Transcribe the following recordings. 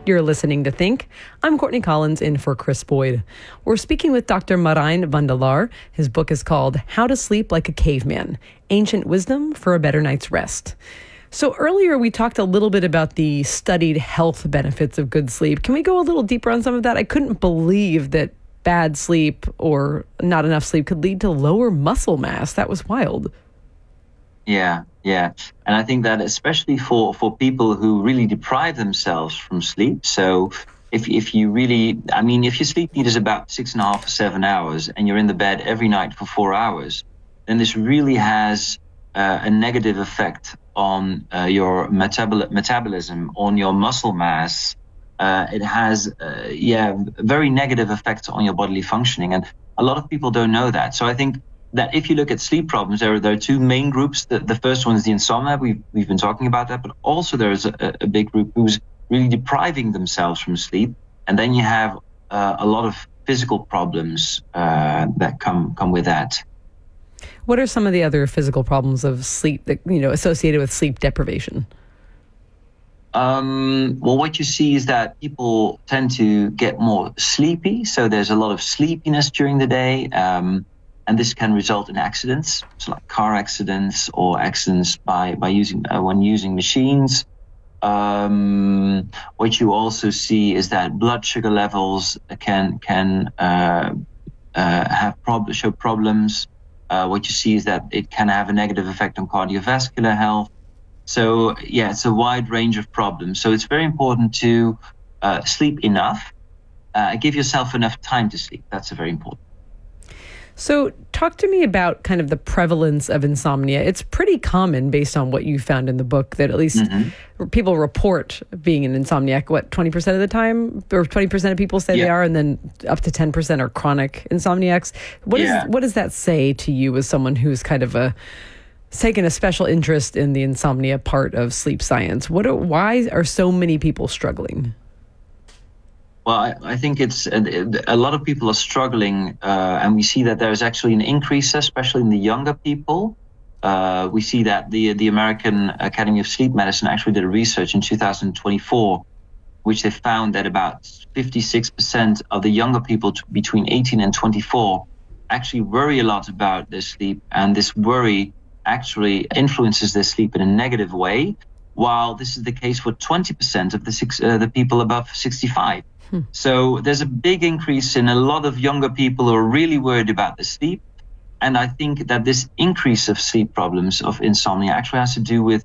You're listening to Think. I'm Courtney Collins in for Chris Boyd. We're speaking with Dr. Marijn van der Laar. His book is called How to Sleep Like a Caveman, Ancient Wisdom for a Better Night's Rest. So earlier we talked a little bit about the studied health benefits of good sleep. Can we go a little deeper on some of that? I couldn't believe that bad sleep or not enough sleep could lead to lower muscle mass. That was wild. Yeah. And I think that especially for people who really deprive themselves from sleep. So if your sleep need is about 6.5 or 7 hours and you're in the bed every night for 4 hours, then this really has a negative effect on your metabolism, on your muscle mass. It has very negative effects on your bodily functioning. And a lot of people don't know that. So I think that if you look at sleep problems, there are two main groups. The first one is the insomnia. We've been talking about that, but also there is a big group who's really depriving themselves from sleep, and then you have a lot of physical problems that come with that. What are some of the other physical problems of sleep that associated with sleep deprivation? Well, what you see is that people tend to get more sleepy, so there's a lot of sleepiness during the day. And this can result in accidents, so like car accidents or accidents by using machines. What you also see is that blood sugar levels can show problems. What you see is that it can have a negative effect on cardiovascular health. So it's a wide range of problems. So it's very important to sleep enough. Give yourself enough time to sleep. That's very important. So talk to me about kind of the prevalence of insomnia. It's pretty common based on what you found in the book that at least people report being an insomniac, 20% of the time, or 20% of people say they are, and then up to 10% are chronic insomniacs. What does that say to you as someone who's kind of taken a special interest in the insomnia part of sleep science? Why are so many people struggling? Well, I think it's a lot of people are struggling, and we see that there is actually an increase, especially in the younger people. We see that the American Academy of Sleep Medicine actually did a research in 2024, which they found that about 56% of the younger people between 18 and 24 actually worry a lot about their sleep, and this worry actually influences their sleep in a negative way, while this is the case for 20% of the people above 65. So there's a big increase in a lot of younger people who are really worried about the sleep. And I think that this increase of sleep problems, of insomnia, actually has to do with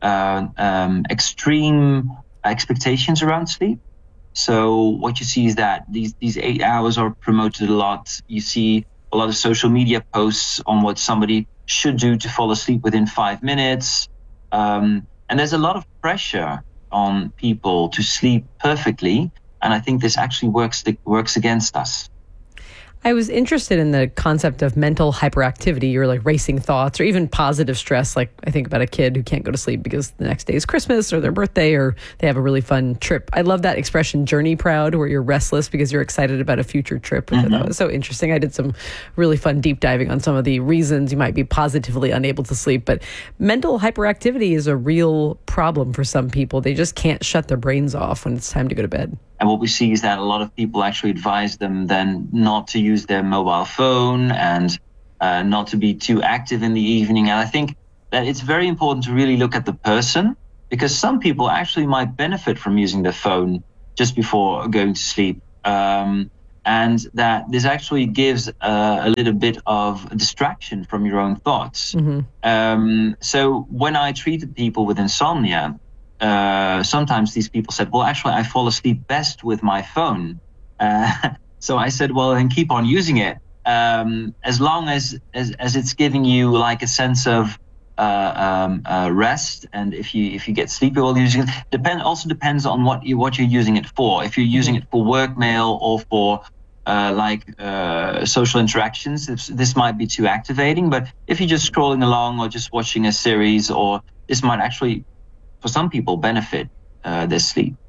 extreme expectations around sleep. So what you see is that these 8 hours are promoted a lot. You see a lot of social media posts on what somebody should do to fall asleep within 5 minutes. And there's a lot of pressure on people to sleep perfectly. And I think this actually works against us. I was interested in the concept of mental hyperactivity, or like racing thoughts, or even positive stress. Like I think about a kid who can't go to sleep because the next day is Christmas or their birthday, or they have a really fun trip. I love that expression, journey proud, where you're restless because you're excited about a future trip. Which I thought was so interesting. I did some really fun deep diving on some of the reasons you might be positively unable to sleep. But mental hyperactivity is a real problem for some people. They just can't shut their brains off when it's time to go to bed. And what we see is that a lot of people actually advise them then not to use their mobile phone and not to be too active in the evening. And I think that it's very important to really look at the person, because some people actually might benefit from using their phone just before going to sleep. And that this actually gives a little bit of a distraction from your own thoughts. So when I treated people with insomnia, sometimes these people said, well, actually, I fall asleep best with my phone. So I said, well, then keep on using it. As long as it's giving you like a sense of rest, and if you get sleepy while using it, depends on what you're using it for. If you're using it for work mail or for social interactions, this might be too activating. But if you're just scrolling along or just watching a series, or this might actually, for some people, benefit their sleep.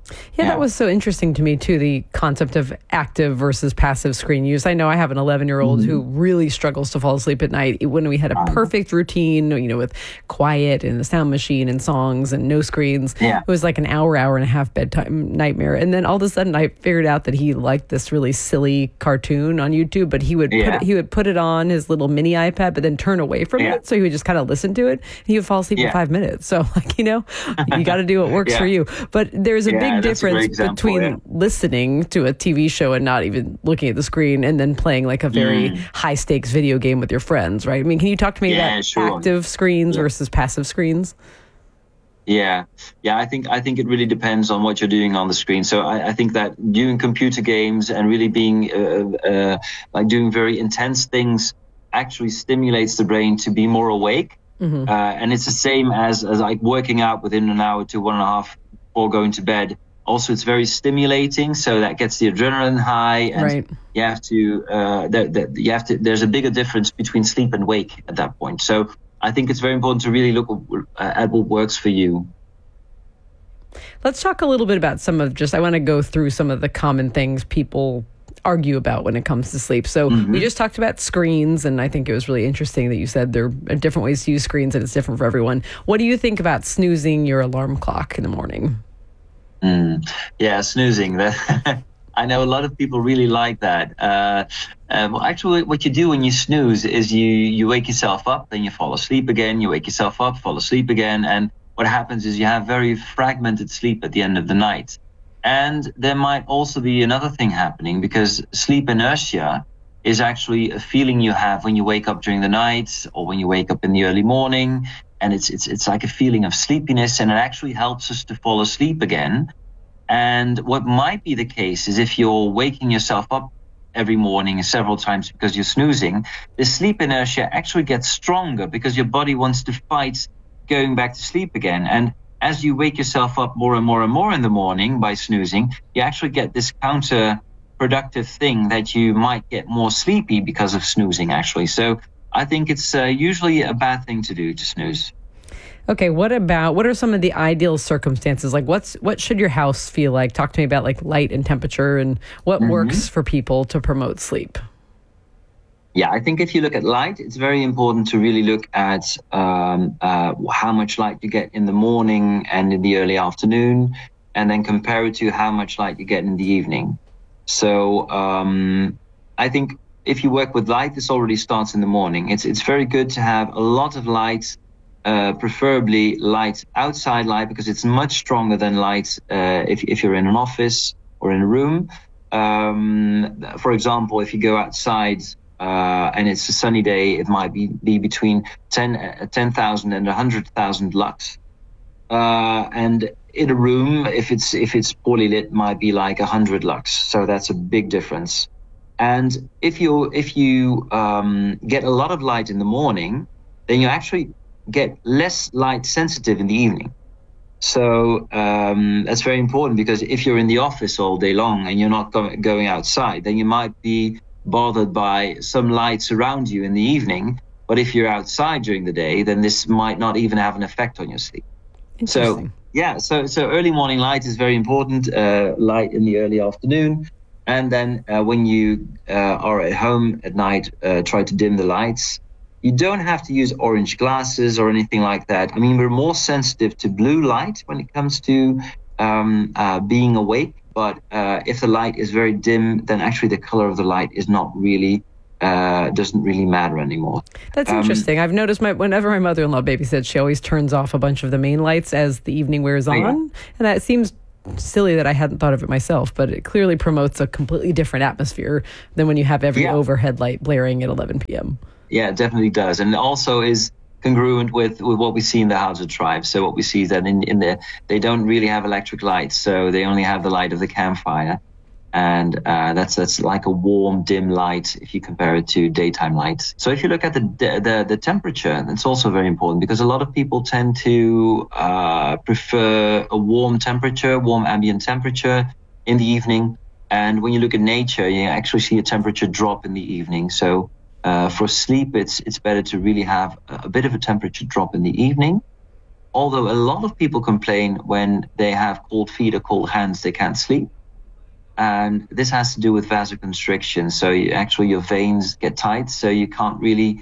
Yeah, that was so interesting to me, too, the concept of active versus passive screen use. I know I have an 11-year-old who really struggles to fall asleep at night. When we had a perfect routine, with quiet and the sound machine and songs and no screens, it was like an hour and a half bedtime nightmare. And then all of a sudden I figured out that he liked this really silly cartoon on YouTube, but he would put it on his little mini iPad, but then turn away from it. So he would just kind of listen to it. And he would fall asleep in 5 minutes. So, you got to do what works for you. But there's a big difference between listening to a TV show and not even looking at the screen, and then playing like a very high stakes video game with your friends, right? I mean, can you talk to me about active screens versus passive screens? Yeah. I think it really depends on what you're doing on the screen. So I think that doing computer games and really being like doing very intense things actually stimulates the brain to be more awake. And it's the same as like working out within an hour to 1.5 before going to bed. Also, it's very stimulating, so that gets the adrenaline high, and you have to. There's a bigger difference between sleep and wake at that point. So I think it's very important to really look at what works for you. Let's talk a little bit about I want to go through some of the common things people argue about when it comes to sleep. So we just talked about screens, and I think it was really interesting that you said there are different ways to use screens and it's different for everyone. What do you think about snoozing your alarm clock in the morning? Yeah, snoozing. I know a lot of people really like that. Well, actually, what you do when you snooze is you wake yourself up, then you fall asleep again. You wake yourself up, fall asleep again. And what happens is you have very fragmented sleep at the end of the night. And there might also be another thing happening, because sleep inertia is actually a feeling you have when you wake up during the night or when you wake up in the early morning. And it's like a feeling of sleepiness, and it actually helps us to fall asleep again. And what might be the case is if you're waking yourself up every morning several times because you're snoozing, the sleep inertia actually gets stronger because your body wants to fight going back to sleep again. And as you wake yourself up more and more and more in the morning by snoozing, you actually get this counterproductive thing that you might get more sleepy because of snoozing, actually. So I think it's usually a bad thing to do, to snooze. Okay, what are some of the ideal circumstances? Like what should your house feel like? Talk to me about like light and temperature and what works for people to promote sleep. Yeah, I think if you look at light, it's very important to really look at how much light you get in the morning and in the early afternoon, and then compare it to how much light you get in the evening. So I think if you work with light, this already starts in the morning. It's very good to have a lot of light, preferably light, outside light, because it's much stronger than light if you're in an office or in a room. For example, if you go outside and it's a sunny day, it might be between 10,000 and 100,000 lux. And in a room, if it's poorly lit, might be like 100 lux. So that's a big difference. And if you get a lot of light in the morning, then you actually get less light sensitive in the evening. So that's very important, because if you're in the office all day long and you're not going outside, then you might be bothered by some lights around you in the evening. But if you're outside during the day, then this might not even have an effect on your sleep. So yeah, so early morning light is very important. Light in the early afternoon. And then when you are at home at night, try to dim the lights. You don't have to use orange glasses or anything like that. I mean, we're more sensitive to blue light when it comes to being awake. But if the light is very dim, then actually the color of the light is not really doesn't really matter anymore. That's interesting. I've noticed whenever my mother-in-law babysits, she always turns off a bunch of the main lights as the evening wears on. And that seems silly that I hadn't thought of it myself, but it clearly promotes a completely different atmosphere than when you have every overhead light blaring at 11 p.m. Yeah, it definitely does. And also is congruent with what we see in the Hadza tribe. So what we see is that they don't really have electric lights, so they only have the light of the campfire. And that's like a warm, dim light if you compare it to daytime light. So if you look at the temperature, that's also very important, because a lot of people tend to prefer a warm temperature, warm ambient temperature in the evening. And when you look at nature, you actually see a temperature drop in the evening. So for sleep, it's better to really have a bit of a temperature drop in the evening. although a lot of people complain when they have cold feet or cold hands, they can't sleep. And this has to do with vasoconstriction. So actually your veins get tight, so you can't really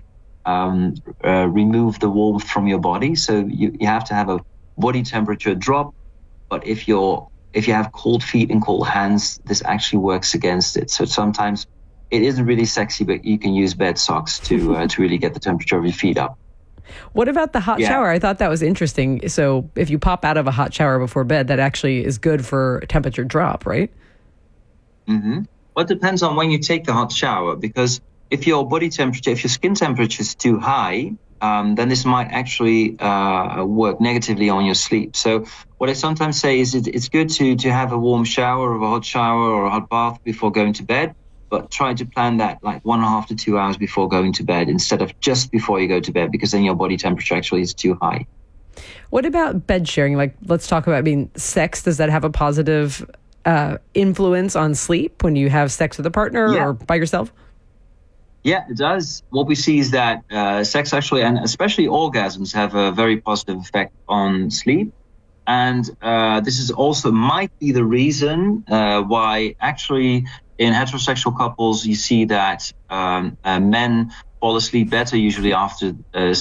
remove the warmth from your body. So you have to have a body temperature drop. But if you have cold feet and cold hands, this actually works against it. So sometimes it isn't really sexy, but you can use bed socks to really get the temperature of your feet up. What about the hot shower? I thought that was interesting. So if you pop out of a hot shower before bed, that actually is good for a temperature drop, right? Mm-hmm. Well, it depends on when you take the hot shower, because if your skin temperature is too high, then this might actually work negatively on your sleep. So what I sometimes say is it's good to have a warm shower or a hot shower or a hot bath before going to bed, but try to plan that like 1.5 to 2 hours before going to bed instead of just before you go to bed, because then your body temperature actually is too high. What about bed sharing? Like, let's talk about, sex. Does that have a positive influence on sleep when you have sex with a partner or by yourself? Yeah, it does. What we see is that sex actually, and especially orgasms, have a very positive effect on sleep. And this is also might be the reason why actually in heterosexual couples you see that men fall asleep better usually after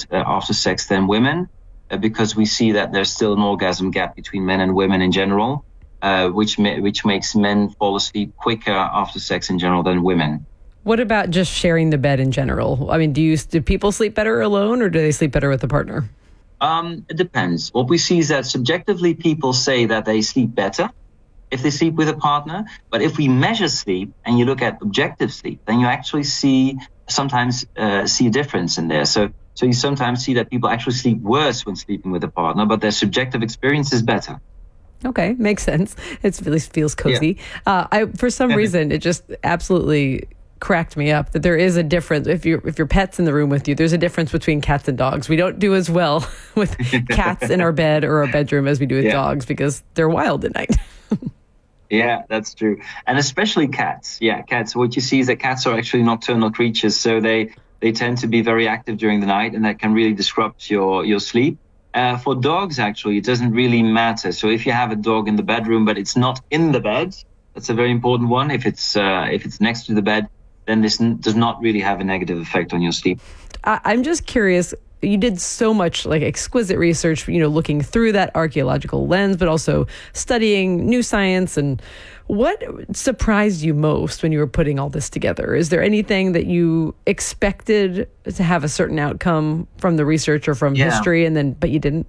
sex than women, because we see that there's still an orgasm gap between men and women in general, which makes men fall asleep quicker after sex in general than women. What about just sharing the bed in general? Do people sleep better alone, or do they sleep better with a partner? It depends. What we see is that subjectively people say that they sleep better if they sleep with a partner. But if we measure sleep and you look at objective sleep, then you actually sometimes see a difference in there. So you sometimes see that people actually sleep worse when sleeping with a partner, but their subjective experience is better. Okay, makes sense. It really feels cozy. Yeah. For some reason, it just absolutely cracked me up that there is a difference. If your pet's in the room with you, there's a difference between cats and dogs. We don't do as well with cats in our bed or our bedroom as we do with dogs, because they're wild at night. Yeah, that's true. And especially cats. Yeah, cats. What you see is that cats are actually nocturnal creatures. So they tend to be very active during the night, and that can really disrupt your sleep. For dogs, actually, it doesn't really matter. So if you have a dog in the bedroom, but it's not in the bed, that's a very important one. If it's next to the bed, then this does not really have a negative effect on your sleep. I'm just curious. You did so much exquisite research, looking through that archaeological lens, but also studying new science. And what surprised you most when you were putting all this together? Is there anything that you expected to have a certain outcome from the research or from history, but you didn't?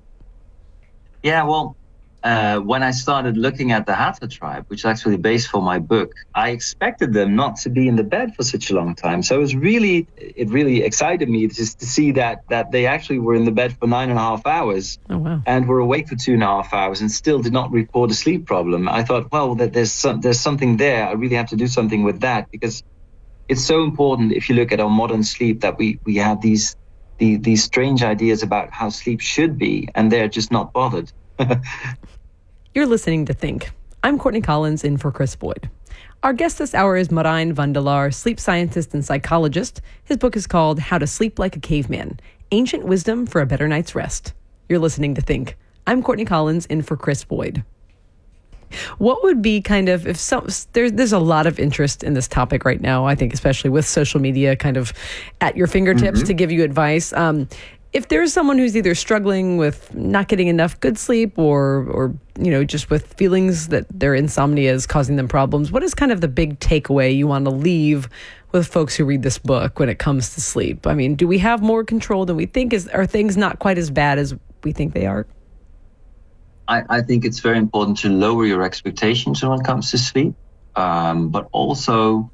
Yeah, well, when I started looking at the Hattha tribe, which is actually the base for my book, I expected them not to be in the bed for such a long time. So it really excited me just to see that they actually were in the bed for 9.5 hours. Oh, wow. And were awake for 2.5 hours and still did not report a sleep problem. I thought, well, that there's something there. I really have to do something with that, because it's so important if you look at our modern sleep that we have these strange ideas about how sleep should be, and they're just not bothered. You're listening to Think. I'm Courtney Collins, in for Chris Boyd. Our guest this hour is Marijn van der Laar, sleep scientist and psychologist. His book is called How to Sleep Like a Caveman, Ancient Wisdom for a Better Night's Rest. You're listening to Think. I'm Courtney Collins, in for Chris Boyd. What would be there's a lot of interest in this topic right now, I think, especially with social media kind of at your fingertips to give you advice. If there's someone who's either struggling with not getting enough good sleep or just with feelings that their insomnia is causing them problems, what is kind of the big takeaway you want to leave with folks who read this book when it comes to sleep? Do we have more control than we think? Are things not quite as bad as we think they are? I think it's very important to lower your expectations when it comes to sleep, but also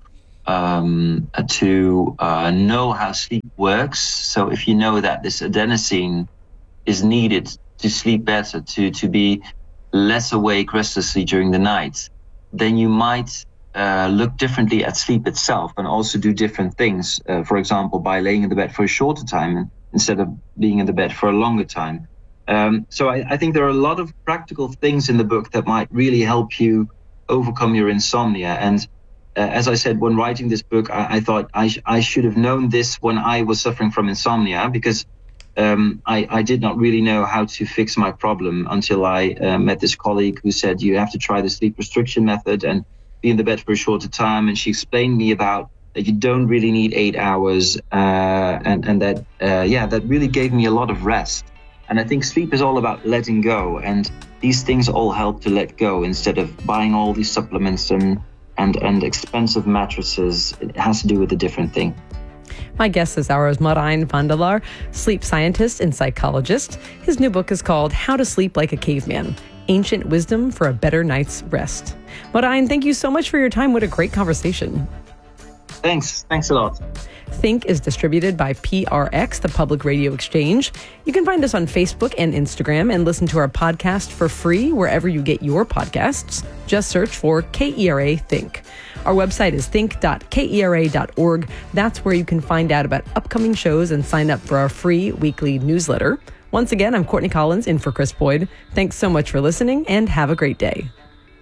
to know how sleep works. So if you know that this adenosine is needed to sleep better, to be less awake restlessly during the night, then you might look differently at sleep itself and also do different things. For example, by laying in the bed for a shorter time instead of being in the bed for a longer time. So I think there are a lot of practical things in the book that might really help you overcome your insomnia. And as I said, when writing this book, I thought I should have known this when I was suffering from insomnia, because I did not really know how to fix my problem until I met this colleague who said, you have to try the sleep restriction method and be in the bed for a shorter time. And she explained me about that you don't really need 8 hours, and that really gave me a lot of rest. And I think sleep is all about letting go, and these things all help to let go instead of buying all these supplements and expensive mattresses. It has to do with a different thing. My guest this hour is Marijn van der Laar, sleep scientist and psychologist. His new book is called How to Sleep Like a Caveman, Ancient Wisdom for a Better Night's Rest. Marijn, thank you so much for your time. What a great conversation. Thanks a lot. Think is distributed by PRX, the Public Radio Exchange. You can find us on Facebook and Instagram and listen to our podcast for free wherever you get your podcasts. Just search for KERA Think. Our website is think.kera.org. That's where you can find out about upcoming shows and sign up for our free weekly newsletter. Once again, I'm Courtney Collins in for Chris Boyd. Thanks so much for listening and have a great day.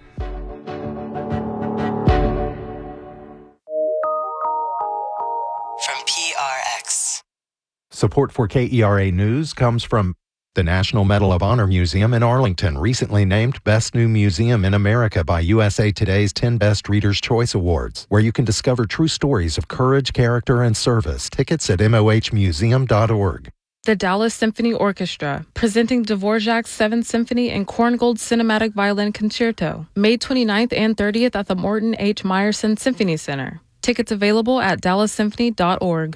From PRX. Support for KERA News comes from the National Medal of Honor Museum in Arlington, recently named Best New Museum in America by USA Today's 10 Best Readers' Choice Awards, where you can discover true stories of courage, character, and service. Tickets at mohmuseum.org. The Dallas Symphony Orchestra, presenting Dvorak's Seventh Symphony and Korngold Cinematic Violin Concerto, May 29th and 30th at the Morton H. Meyerson Symphony Center. Tickets available at dallassymphony.org.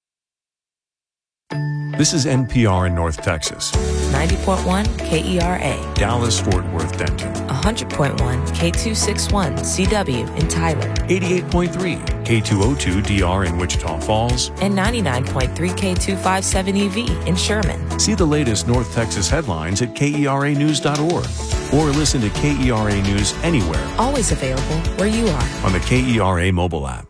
This is NPR in North Texas. 90.1 KERA. Dallas-Fort Worth, Denton. 100.1 K261 CW in Tyler. 88.3 K202DR in Wichita Falls. And 99.3 K257EV in Sherman. See the latest North Texas headlines at KERAnews.org or listen to KERA News anywhere. Always available where you are. On the KERA mobile app.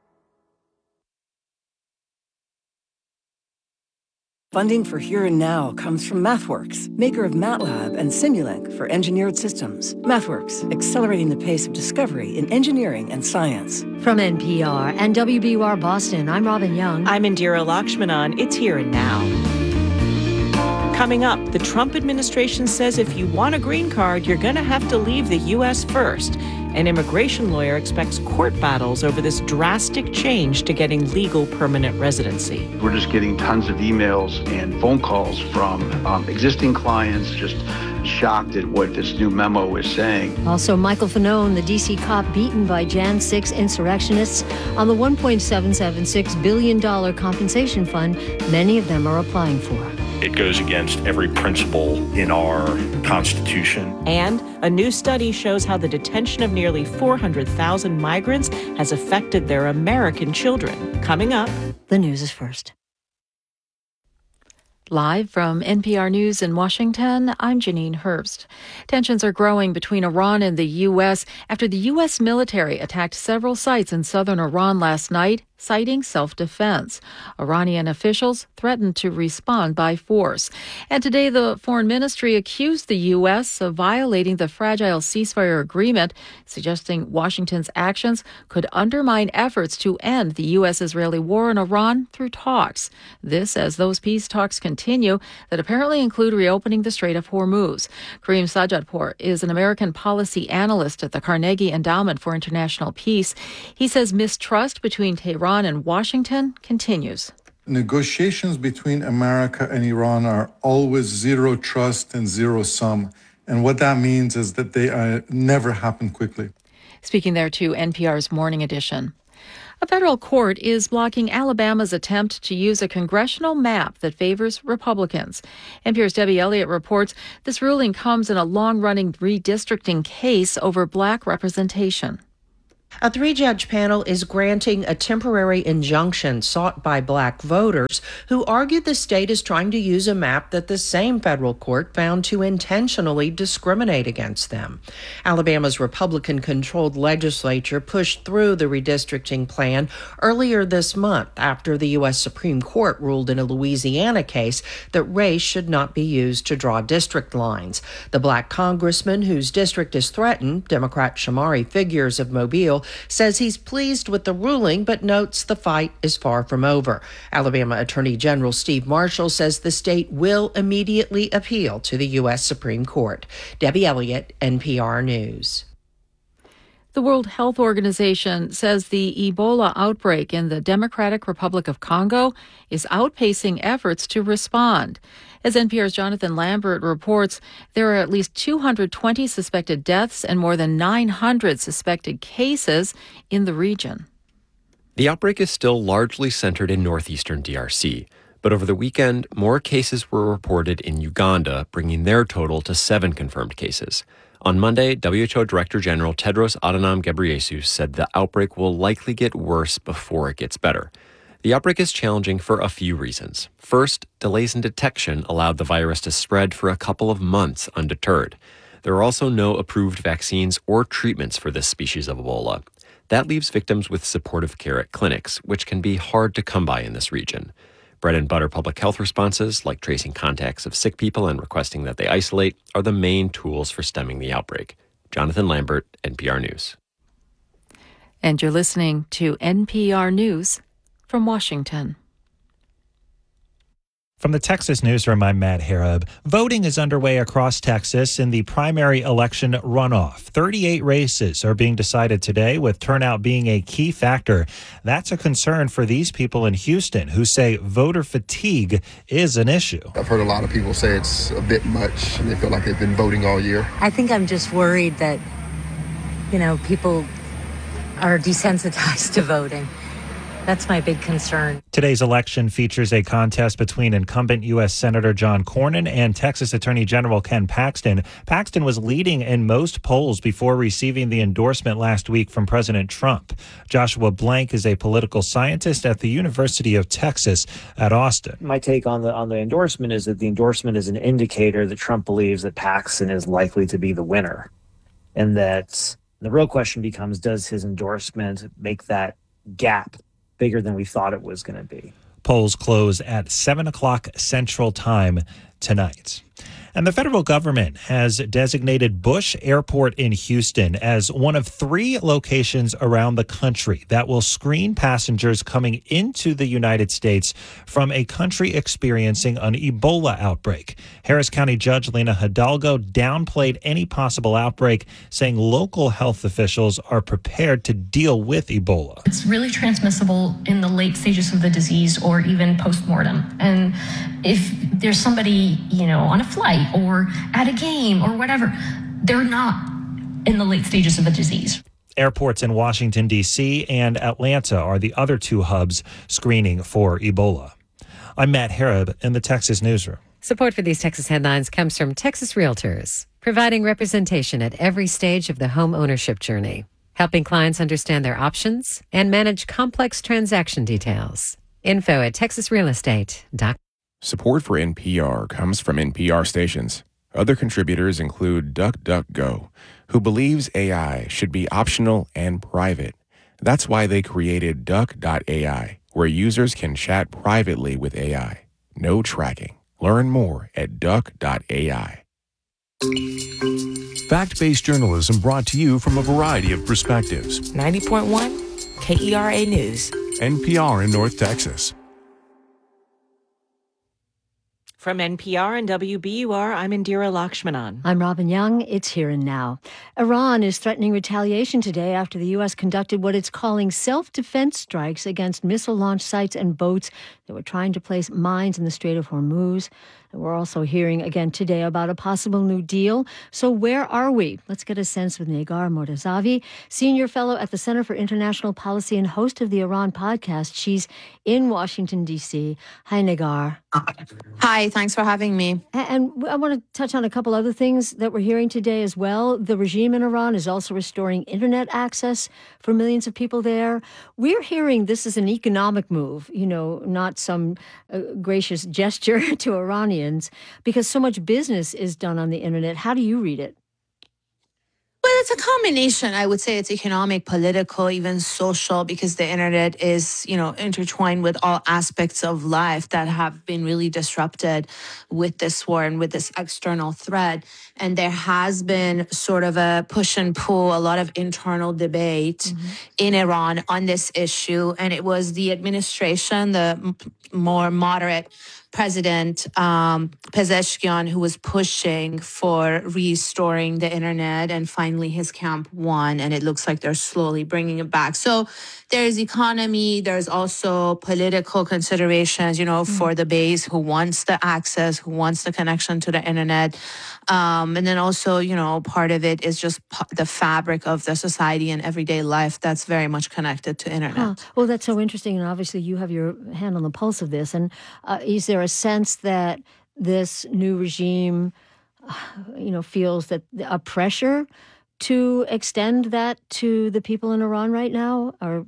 Funding for Here and Now comes from MathWorks, maker of MATLAB and Simulink for engineered systems. MathWorks, accelerating the pace of discovery in engineering and science. From NPR and WBUR Boston, I'm Robin Young. I'm Indira Lakshmanan. It's Here and Now. Coming up, the Trump administration says if you want a green card, you're going to have to leave the U.S. first. An immigration lawyer expects court battles over this drastic change to getting legal permanent residency. We're just getting tons of emails and phone calls from existing clients, just shocked at what this new memo is saying. Also, Michael Fanone, the D.C. cop beaten by Jan 6 insurrectionists on the $1.776 billion compensation fund many of them are applying for. It goes against every principle in our Constitution. And a new study shows how the detention of nearly 400,000 migrants has affected their American children. Coming up. The news is first. Live from NPR News in Washington, I'm Janine Herbst. Tensions are growing between Iran and the U.S. after the U.S. military attacked several sites in southern Iran last night, citing self-defense. Iranian officials threatened to respond by force. And today, the foreign ministry accused the U.S. of violating the fragile ceasefire agreement, suggesting Washington's actions could undermine efforts to end the U.S.-Israeli war in Iran through talks. This as those peace talks continue that apparently include reopening the Strait of Hormuz. Kareem Sajadpour is an American policy analyst at the Carnegie Endowment for International Peace. He says mistrust between Tehran and Washington continues. Negotiations between America and Iran are always zero trust and zero sum. And what that means is that they never happen quickly. Speaking there to NPR's Morning Edition. A federal court is blocking Alabama's attempt to use a congressional map that favors Republicans. NPR's Debbie Elliott reports this ruling comes in a long-running redistricting case over black representation. A 3-judge panel is granting a temporary injunction sought by black voters who argued the state is trying to use a map that the same federal court found to intentionally discriminate against them. Alabama's Republican-controlled legislature pushed through the redistricting plan earlier this month after the U.S. Supreme Court ruled in a Louisiana case that race should not be used to draw district lines. The black congressman whose district is threatened, Democrat Shamari Figures of Mobile, says he's pleased with the ruling, but notes the fight is far from over. Alabama Attorney General Steve Marshall says the state will immediately appeal to the U.S. Supreme Court. Debbie Elliott, NPR News. The World Health Organization says the Ebola outbreak in the Democratic Republic of Congo is outpacing efforts to respond. As NPR's Jonathan Lambert reports, there are at least 220 suspected deaths and more than 900 suspected cases in the region. The outbreak is still largely centered in northeastern DRC, but over the weekend, more cases were reported in Uganda, bringing their total to 7 confirmed cases. On Monday, WHO Director General Tedros Adhanom Ghebreyesus said the outbreak will likely get worse before it gets better. The outbreak is challenging for a few reasons. First, delays in detection allowed the virus to spread for a couple of months undeterred. There are also no approved vaccines or treatments for this species of Ebola. That leaves victims with supportive care at clinics, which can be hard to come by in this region. Bread and butter public health responses, like tracing contacts of sick people and requesting that they isolate, are the main tools for stemming the outbreak. Jonathan Lambert, NPR News. And you're listening to NPR News from Washington. From the Texas Newsroom, I'm Matt Harab. Voting is underway across Texas in the primary election runoff. 38 races are being decided today, with turnout being a key factor. That's a concern for these people in Houston who say voter fatigue is an issue. I've heard a lot of people say it's a bit much and they feel like they've been voting all year. I think I'm just worried that, people are desensitized to voting. That's my big concern. Today's election features a contest between incumbent U.S. Senator John Cornyn and Texas Attorney General Ken Paxton. Paxton was leading in most polls before receiving the endorsement last week from President Trump. Joshua Blank is a political scientist at the University of Texas at Austin. My take on the endorsement is that the endorsement is an indicator that Trump believes that Paxton is likely to be the winner, and that the real question becomes, does his endorsement make that gap bigger than we thought it was going to be? Polls close at 7 o'clock Central Time tonight. And the federal government has designated Bush Airport in Houston as one of 3 locations around the country that will screen passengers coming into the United States from a country experiencing an Ebola outbreak. Harris County Judge Lena Hidalgo downplayed any possible outbreak, saying local health officials are prepared to deal with Ebola. It's really transmissible in the late stages of the disease or even post-mortem. And if there's somebody, on a flight or at a game or whatever, they're not in the late stages of the disease. Airports in Washington, D.C. and Atlanta are the other 2 hubs screening for Ebola. I'm Matt Harab in the Texas Newsroom. Support for these Texas headlines comes from Texas Realtors, providing representation at every stage of the home ownership journey, helping clients understand their options and manage complex transaction details. Info at texasrealestate.com. Support for NPR comes from NPR stations. Other contributors include DuckDuckGo, who believes AI should be optional and private. That's why they created Duck.ai, where users can chat privately with AI. No tracking. Learn more at Duck.ai. Fact-based journalism brought to you from a variety of perspectives. 90.1 KERA News. NPR in North Texas. From NPR and WBUR, I'm Indira Lakshmanan. I'm Robin Young. It's Here and Now. Iran is threatening retaliation today after the U.S. conducted what it's calling self-defense strikes against missile launch sites and boats that were trying to place mines in the Strait of Hormuz. And we're also hearing again today about a possible new deal. So where are we? Let's get a sense with Negar Mortazavi, senior fellow at the Center for International Policy and host of the Iran podcast. She's in Washington, D.C. Hi, Negar. Hi, thanks for having me. And I want to touch on a couple other things that we're hearing today as well. The regime in Iran is also restoring internet access for millions of people there. We're hearing this is an economic move, not some gracious gesture to Iranians, because so much business is done on the internet. How do you read it? Well, it's a combination. I would say it's economic, political, even social, because the internet is, intertwined with all aspects of life that have been really disrupted with this war and with this external threat. And there has been sort of a push and pull, a lot of internal debate in Iran on this issue. And it was the administration, the more moderate President Pezeshkian, who was pushing for restoring the internet, and finally his camp won, and it looks like they're slowly bringing it back. So there's economy, there's also political considerations, for the base who wants the access, who wants the connection to the internet. And then also, part of it is just the fabric of the society and everyday life that's very much connected to internet. Well, that's so interesting. And obviously you have your hand on the pulse of this. And is there a sense that this new regime, feels that a pressure to extend that to the people in Iran right now? Or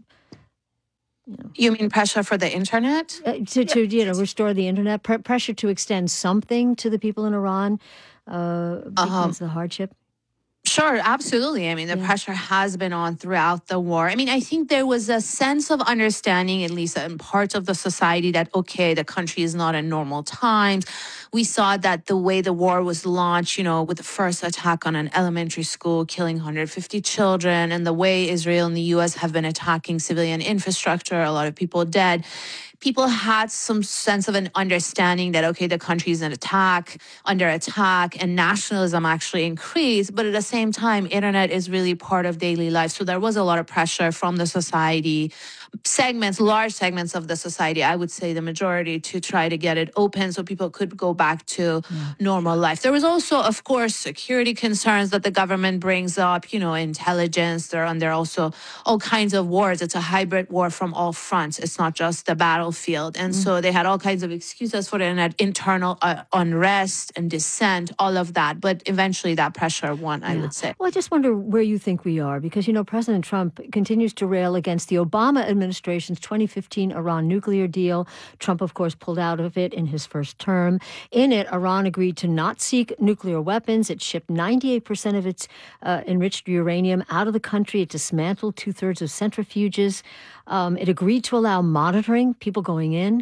You mean pressure for the internet? To restore the internet, pressure to extend something to the people in Iran because of the hardship? Sure, absolutely. I mean, the pressure has been on throughout the war. I mean, I think there was a sense of understanding, at least in parts of the society, that, okay, the country is not in normal times. We saw that the way the war was launched, with the first attack on an elementary school, killing 150 children, and the way Israel and the U.S. have been attacking civilian infrastructure, a lot of people dead. People had some sense of an understanding that, okay, the country is under attack, and nationalism actually increased. But at the same time, internet is really part of daily life. So there was a lot of pressure from the society, large segments of the society, I would say the majority, to try to get it open so people could go back to normal life. There was also, of course, security concerns that the government brings up, intelligence. There are also all kinds of wars. It's a hybrid war from all fronts. It's not just the battlefield. And so they had all kinds of excuses for the internet, internal unrest and dissent, all of that. But eventually that pressure won, I would say. Well, I just wonder where you think we are, because, President Trump continues to rail against the Obama administration's 2015 Iran nuclear deal. Trump, of course, pulled out of it in his first term. In it, Iran agreed to not seek nuclear weapons. It shipped 98% of its enriched uranium out of the country. It dismantled 2/3 of centrifuges. It agreed to allow monitoring, people going in.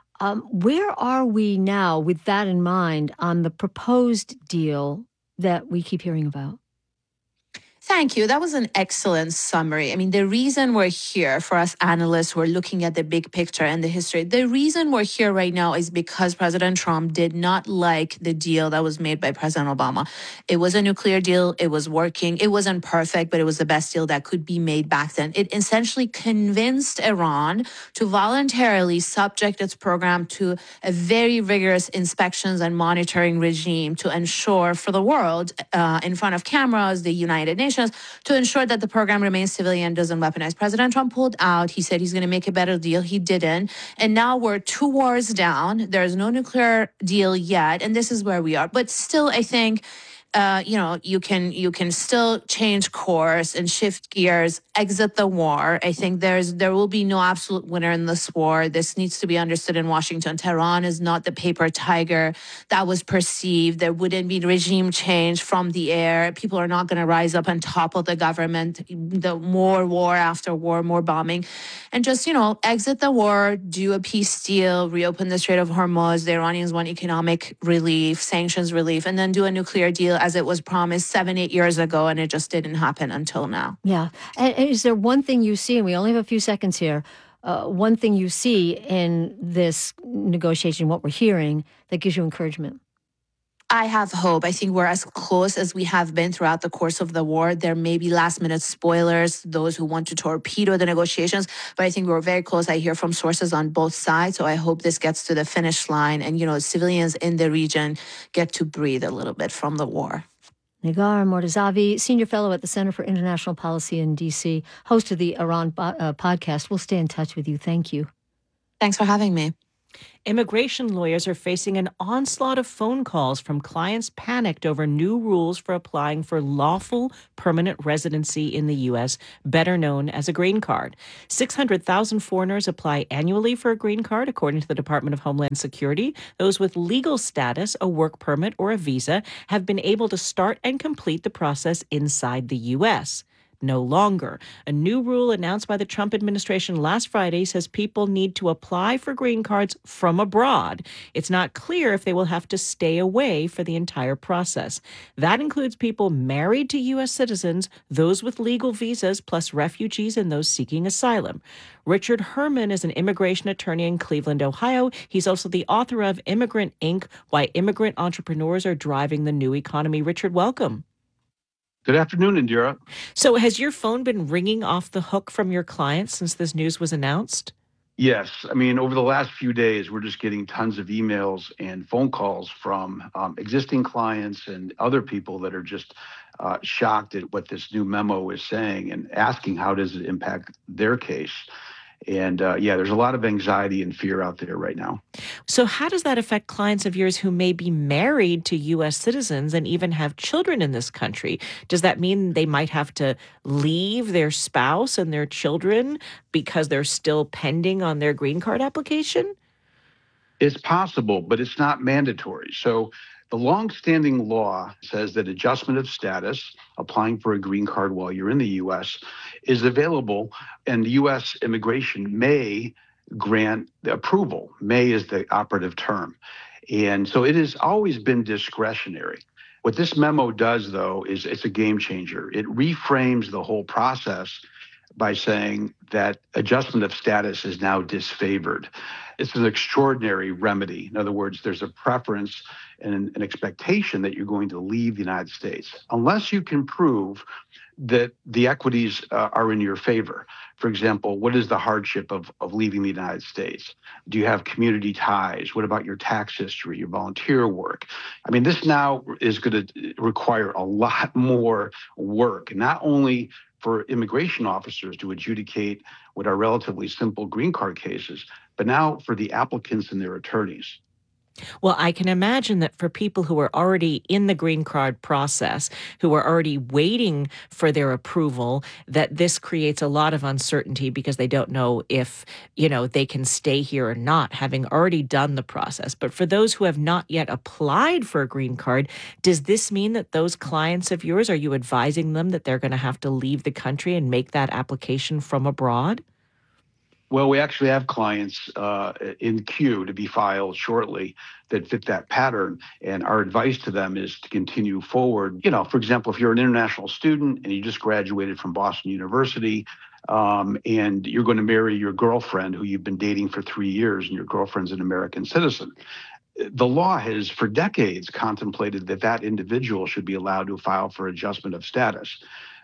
Where are we now with that in mind on the proposed deal that we keep hearing about? Thank you. That was an excellent summary. I mean, the reason we're here, for us analysts who are looking at the big picture and the history, the reason we're here right now is because President Trump did not like the deal that was made by President Obama. It was a nuclear deal. It was working. It wasn't perfect, but it was the best deal that could be made back then. It essentially convinced Iran to voluntarily subject its program to a very rigorous inspections and monitoring regime to ensure for the world, in front of cameras, the United Nations, to ensure that the program remains civilian, doesn't weaponize. President Trump pulled out. He said he's going to make a better deal. He didn't. And now we're 2 wars down. There's no nuclear deal yet. And this is where we are. But still, I think, you can still change course and shift gears, exit the war. I think there will be no absolute winner in this war. This needs to be understood in Washington. Tehran is not the paper tiger that was perceived. There wouldn't be regime change from the air. People are not going to rise up and topple the government. The more war after war, more bombing. And just, exit the war, do a peace deal, reopen the Strait of Hormuz. The Iranians want economic relief, sanctions relief, and then do a nuclear deal as it was promised 7-8 years ago, and it just didn't happen until now. Yeah. And is there one thing you see, and we only have a few seconds here, one thing you see in this negotiation, what we're hearing, that gives you encouragement? I have hope. I think we're as close as we have been throughout the course of the war. There may be last-minute spoilers, those who want to torpedo the negotiations, but I think we're very close. I hear from sources on both sides, so I hope this gets to the finish line and, civilians in the region get to breathe a little bit from the war. Negar Mortazavi, Senior Fellow at the Center for International Policy in D.C., host of the Iran podcast. We'll stay in touch with you. Thank you. Thanks for having me. Immigration lawyers are facing an onslaught of phone calls from clients panicked over new rules for applying for lawful permanent residency in the U.S., better known as a green card. 600,000 foreigners apply annually for a green card, according to the Department of Homeland Security. Those with legal status, a work permit, or a visa have been able to start and complete the process inside the U.S. No longer. A new rule announced by the Trump administration last Friday says people need to apply for green cards from abroad. It's not clear if they will have to stay away for the entire process. That includes people married to U.S. citizens, those with legal visas, plus refugees and those seeking asylum. Richard Herman is an immigration attorney in Cleveland, Ohio. He's also the author of Immigrant Inc., Why Immigrant Entrepreneurs Are Driving the New Economy. Richard, welcome. Good afternoon, Indira. So has your phone been ringing off the hook from your clients since this news was announced? Yes. I mean, over the last few days, we're just getting tons of emails and phone calls from existing clients and other people that are just shocked at what this new memo is saying and asking how does it impact their case. And there's a lot of anxiety and fear out there right now. So how does that affect clients of yours who may be married to U.S. citizens and even have children in this country? Does that mean they might have to leave their spouse and their children because they're still pending on their green card application? It's possible, but it's not mandatory. So the longstanding law says that adjustment of status, applying for a green card while you're in the U.S., is available, and the U.S. immigration may grant the approval. May is the operative term. And so it has always been discretionary. What this memo does, though, is it's a game changer. It reframes the whole process by saying that adjustment of status is now disfavored. It's an extraordinary remedy. In other words, there's a preference and an expectation that you're going to leave the United States, unless you can prove that the equities are in your favor. For example, what is the hardship of leaving the United States? Do you have community ties? What about your tax history, your volunteer work? I mean, this now is going to require a lot more work, not only for immigration officers to adjudicate what are relatively simple green card cases, but now for the applicants and their attorneys. Well, I can imagine that for people who are already in the green card process, who are already waiting for their approval, that this creates a lot of uncertainty because they don't know if, they can stay here or not, having already done the process. But for those who have not yet applied for a green card, does this mean that those clients of yours, are you advising them that they're going to have to leave the country and make that application from abroad? Well, we actually have clients in queue to be filed shortly that fit that pattern. And our advice to them is to continue forward. For example, if you're an international student and you just graduated from Boston University and you're going to marry your girlfriend who you've been dating for 3 years and your girlfriend's an American citizen, the law has for decades contemplated that individual should be allowed to file for adjustment of status.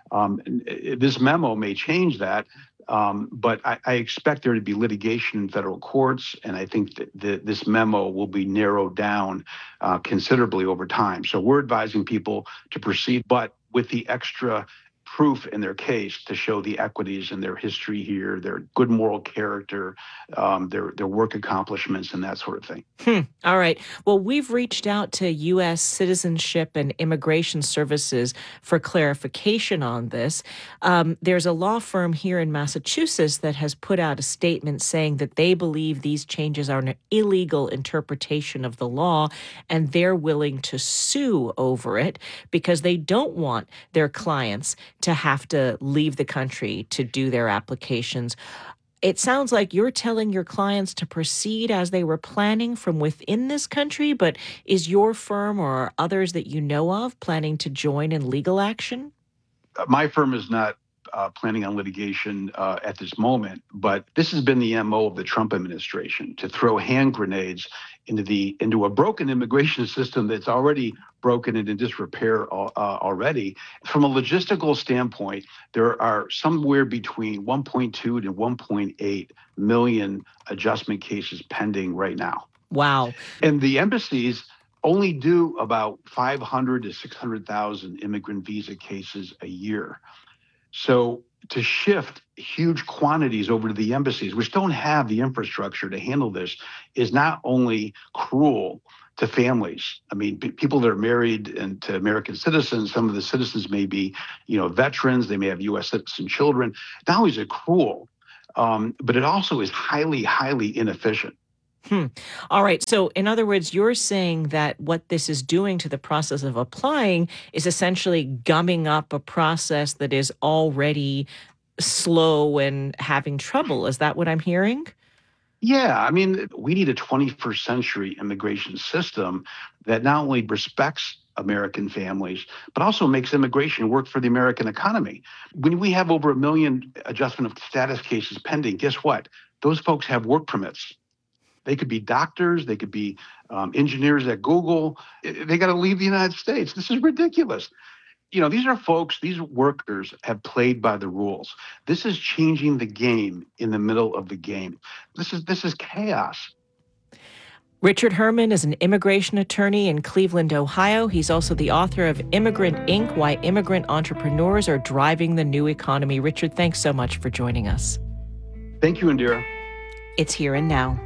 This memo may change that. But I expect there to be litigation in federal courts, and I think that this memo will be narrowed down considerably over time. So we're advising people to proceed, but with the extra proof in their case to show the equities in their history here, their good moral character, their work accomplishments, and that sort of thing. All right. Well, we've reached out to U.S. Citizenship and Immigration Services for clarification on this. There's a law firm here in Massachusetts that has put out a statement saying that they believe these changes are an illegal interpretation of the law, and they're willing to sue over it because they don't want their clients to have to leave the country to do their applications. It sounds like you're telling your clients to proceed as they were planning from within this country, but is your firm or others that you know of planning to join in legal action? My firm is not planning on litigation at this moment, but this has been the MO of the Trump administration, to throw hand grenades into a broken immigration system that's already broken and in disrepair already. From a logistical standpoint, there are somewhere between 1.2 to 1.8 million adjustment cases pending right now. Wow. And the embassies only do about 500 to 600,000 immigrant visa cases a year. So to shift huge quantities over to the embassies, which don't have the infrastructure to handle this, is not only cruel to families. I mean, people that are married and to American citizens, some of the citizens may be, veterans, they may have U.S. citizen children. Not only is it cruel, but it also is highly, highly inefficient. All right. So in other words, you're saying that what this is doing to the process of applying is essentially gumming up a process that is already slow and having trouble. Is that what I'm hearing? Yeah. I mean, we need a 21st century immigration system that not only respects American families, but also makes immigration work for the American economy. When we have over 1 million adjustment of status cases pending, guess what? Those folks have work permits. They could be doctors. They could be engineers at Google. They got to leave the United States. This is ridiculous. These are folks, these workers have played by the rules. This is changing the game in the middle of the game. This is chaos. Richard Herman is an immigration attorney in Cleveland, Ohio. He's also the author of Immigrant Inc., Why Immigrant Entrepreneurs Are Driving the New Economy. Richard, thanks so much for joining us. Thank you, Indira. It's Here and Now.